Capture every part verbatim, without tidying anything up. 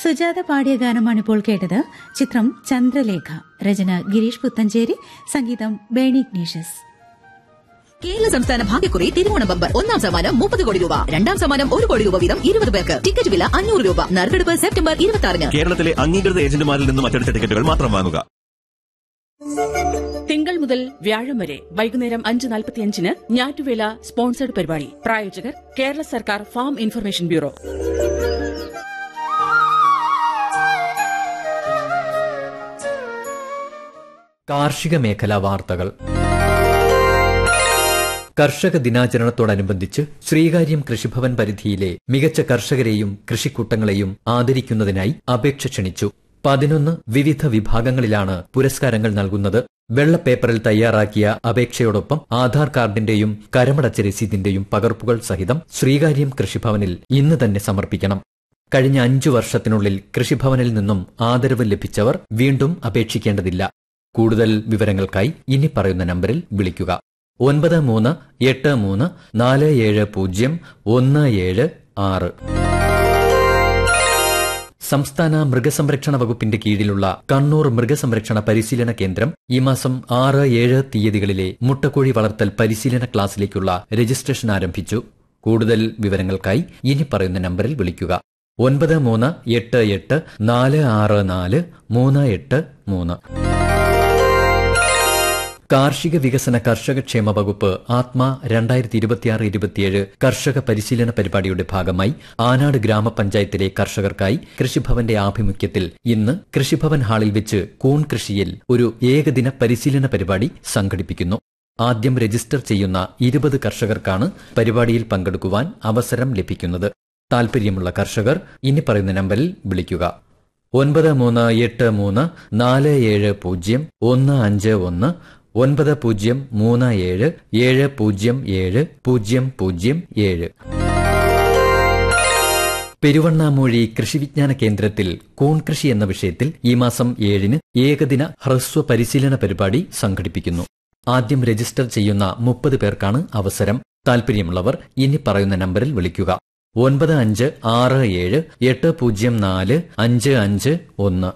സുജാത പാടിയ ഗാനമാണ് ഇപ്പോൾ കേട്ടത്. ചിത്രം ചന്ദ്രലേഖ. രചന ഗിരീഷ് പുത്തഞ്ചേരി, സംഗീതം ബേണി ഇഗ്നീഷ്യസ്. കേരള സംസ്ഥാന ഭാഗ്യക്കുറി തിരുവോണം ബമ്പർ. ഒന്നാം സമ്മാനം മുപ്പത് കോടി രൂപ, രണ്ടാം സമ്മാനം ഒരു കോടി രൂപ വീതം ഇരുപത് പേർക്ക്. ടിക്കറ്റ് വില അഞ്ഞൂറ് രൂപ. നറുക്കെടുപ്പ് സെപ്റ്റംബർ ഇരുപത്തി ആറിന്. കേരളത്തിലെ അംഗീകൃത ഏജന്റുമാരിൽ നിന്നും അച്ചടിച്ച ടിക്കറ്റുകൾ മാത്രം വാങ്ങുക. തിങ്കൾ മുതൽ വ്യാഴം വരെ വൈകുന്നേരം അഞ്ച് നാൽപ്പത്തിയഞ്ചിന് ഞാറ്റുവേല സ്പോൺസർഡ് പരിപാടി. പ്രായോജകർ കേരള സർക്കാർ ഫാം ഇൻഫർമേഷൻ ബ്യൂറോ. കാർഷിക മേഖലാ വാർത്തകൾ. കർഷക ദിനാചരണത്തോടനുബന്ധിച്ച് ശ്രീകാര്യം കൃഷിഭവൻ പരിധിയിലെ മികച്ച കർഷകരെയും കൃഷിക്കൂട്ടങ്ങളെയും ആദരിക്കുന്നതിനായി അപേക്ഷ ക്ഷണിച്ചു. പതിനൊന്ന് വിവിധ വിഭാഗങ്ങളിലാണ് പുരസ്കാരങ്ങൾ നൽകുന്നത്. വെള്ളപ്പേപ്പറിൽ തയ്യാറാക്കിയ അപേക്ഷയോടൊപ്പം ആധാർ കാർഡിന്റെയും കരമടച്ച രസീതിന്റെയും പകർപ്പുകൾ സഹിതം ശ്രീകാര്യം കൃഷിഭവനിൽ ഇന്ന് തന്നെ സമർപ്പിക്കണം. കഴിഞ്ഞ അഞ്ചു വർഷത്തിനുള്ളിൽ കൃഷിഭവനിൽ നിന്നും ആദരവ് ലഭിച്ചവർ വീണ്ടും അപേക്ഷിക്കേണ്ടതില്ല. കൂടുതൽ വിവരങ്ങൾക്കായി ഇനി പറയുന്ന നമ്പറിൽ വിളിക്കുക. ഒൻപത് മൂന്ന് എട്ട് മൂന്ന് നാല് ഏഴ് പൂജ്യം ഒന്ന് ഏഴ് ആറ്. സംസ്ഥാന മൃഗസംരക്ഷണ വകുപ്പിന്റെ കീഴിലുള്ള കണ്ണൂർ മൃഗസംരക്ഷണ പരിശീലന കേന്ദ്രം ഈ മാസം ആറ് ഏഴ് തീയതികളിലെ മുട്ടക്കോഴി വളർത്തൽ പരിശീലന ക്ലാസ്സിലേക്കുള്ള രജിസ്ട്രേഷൻ ആരംഭിച്ചു. കൂടുതൽ വിവരങ്ങൾക്കായി ഇനി പറയുന്ന നമ്പറിൽ വിളിക്കുക. ഒൻപത് മൂന്ന് എട്ട് എട്ട് നാല് ആറ് നാല് മൂന്ന് എട്ട് മൂന്ന്. കാർഷിക വികസന കർഷകക്ഷേമ വകുപ്പ് ആത്മ രണ്ടായിരത്തി ഇരുപത്തിയാറ് ഇരുപത്തിയേഴ് കർഷക പരിശീലന പരിപാടിയുടെ ഭാഗമായി ആനാട് ഗ്രാമപഞ്ചായത്തിലെ കർഷകർക്കായി കൃഷിഭവന്റെ ആഭിമുഖ്യത്തിൽ ഇന്ന് കൃഷിഭവൻ ഹാളിൽ വെച്ച് കൂൺ കൃഷിയിൽ ഒരു ഏകദിന പരിശീലന പരിപാടി സംഘടിപ്പിക്കുന്നു. ആദ്യം രജിസ്റ്റർ ചെയ്യുന്ന ഇരുപത് കർഷകർക്കാണ് പരിപാടിയിൽ പങ്കെടുക്കുവാൻ അവസരം ലഭിക്കുന്നത്. താൽപര്യമുള്ള കർഷകർ ഇനി പറയുന്ന നമ്പറിൽ വിളിക്കുക. ഒൻപത് മൂന്ന് എട്ട് മൂന്ന് നാല് ഏഴ് പൂജ്യം ഒന്ന് അഞ്ച് ഒന്ന്, ഒൻപത് പൂജ്യം മൂന്ന് ഏഴ് ഏഴ് പൂജ്യം ഏഴ് പൂജ്യം പൂജ്യം ഏഴ്. പെരുവണ്ണാമൂഴി കൃഷിവിജ്ഞാന കേന്ദ്രത്തിൽ കൂൺ കൃഷി എന്ന വിഷയത്തിൽ ഈ മാസം ഏഴിന് ഏകദിന ഹ്രസ്വ പരിശീലന പരിപാടി സംഘടിപ്പിക്കുന്നു. ആദ്യം രജിസ്റ്റർ ചെയ്യുന്ന മുപ്പത് പേർക്കാണ് അവസരം. താൽപര്യമുള്ളവർ ഇനി പറയുന്ന നമ്പറിൽ വിളിക്കുക. ഒൻപത് അഞ്ച് ആറ് ഏഴ് എട്ട് പൂജ്യം നാല് അഞ്ച് അഞ്ച് ഒന്ന്.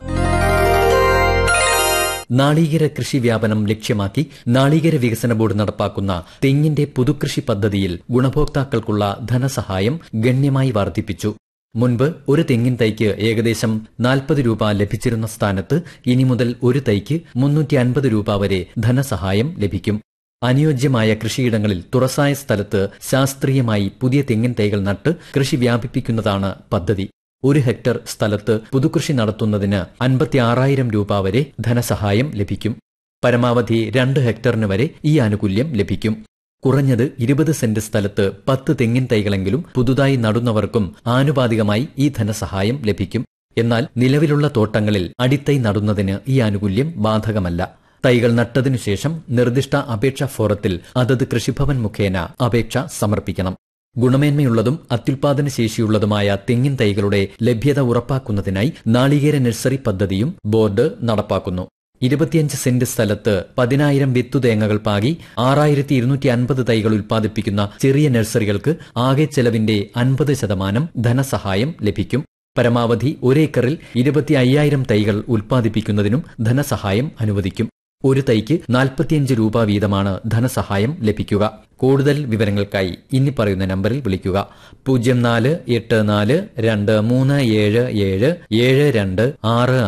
നാളികേര കൃഷി വ്യാപനം ലക്ഷ്യമാക്കി നാളികേര വികസന ബോർഡ് നടപ്പാക്കുന്ന തെങ്ങിന്റെ പുതുകൃഷി പദ്ധതിയിൽ ഗുണഭോക്താക്കൾക്കുള്ള ധനസഹായം ഗണ്യമായി വർദ്ധിപ്പിച്ചു. മുൻപ് ഒരു തെങ്ങിൻ തൈക്ക് ഏകദേശം നാൽപ്പത് രൂപ ലഭിച്ചിരുന്ന സ്ഥാനത്ത് ഇനി മുതൽ ഒരു തൈക്ക് മുന്നൂറ്റി അൻപത് രൂപ വരെ ധനസഹായം ലഭിക്കും. അനുയോജ്യമായ കൃഷിയിടങ്ങളിൽ തുറസായ സ്ഥലത്ത് ശാസ്ത്രീയമായി പുതിയ തെങ്ങിൻ തൈകൾ നട്ട് കൃഷി വ്യാപിപ്പിക്കുന്നതാണ് പദ്ധതി. ഒരു ഹെക്ടർ സ്ഥലത്ത് പുതുകൃഷി നടത്തുന്നതിന് അൻപത്തി ആറായിരം രൂപ വരെ ധനസഹായം ലഭിക്കും. പരമാവധി രണ്ട് ഹെക്ടറിന് വരെ ഈ ആനുകൂല്യം ലഭിക്കും. കുറഞ്ഞത് ഇരുപത് സെന്റ് സ്ഥലത്ത് പത്ത് തെങ്ങിൻ തൈകളെങ്കിലും പുതുതായി നടുന്നവർക്കും ആനുപാതികമായി ഈ ധനസഹായം ലഭിക്കും. എന്നാൽ നിലവിലുള്ള തോട്ടങ്ങളിൽ അടിത്തൈ നടുന്നതിന് ഈ ആനുകൂല്യം ബാധകമല്ല. തൈകൾ നട്ടതിനുശേഷം നിർദ്ദിഷ്ട അപേക്ഷാ ഫോറത്തിൽ അതത് കൃഷിഭവൻ മുഖേന അപേക്ഷ സമർപ്പിക്കണം. ഗുണമേന്മയുള്ളതും അത്യുൽപാദന ശേഷിയുള്ളതുമായ തെങ്ങിൻ തൈകളുടെ ലഭ്യത ഉറപ്പാക്കുന്നതിനായി നാളികേര നഴ്സറി പദ്ധതിയും ബോർഡ് നടപ്പാക്കുന്നു. ഇരുപത്തിയഞ്ച് സെന്റ് സ്ഥലത്ത് പതിനായിരം വിത്തുതേങ്ങകൾ പാകി ആറായിരത്തി ഇരുന്നൂറ്റി അൻപത് തൈകൾ ഉൽപ്പാദിപ്പിക്കുന്ന ചെറിയ നഴ്സറികൾക്ക് ആകെ ചെലവിന്റെ അൻപത് ശതമാനം ധനസഹായം ലഭിക്കും. പരമാവധി ഒരേക്കറിൽ ഇരുപത്തി അയ്യായിരം തൈകൾ ഉൽപ്പാദിപ്പിക്കുന്നതിനും ധനസഹായം അനുവദിക്കും. ഒരു തൈക്ക് നാൽപ്പത്തിയഞ്ച് രൂപ വീതമാണ് ധനസഹായം ലഭിക്കുക. കൂടുതൽ വിവരങ്ങൾക്കായി ഇനി പറയുന്ന നമ്പറിൽ വിളിക്കുക. പൂജ്യം നാല് എട്ട് നാല് രണ്ട് മൂന്ന് ഏഴ് ഏഴ് ഏഴ് രണ്ട് ആറ്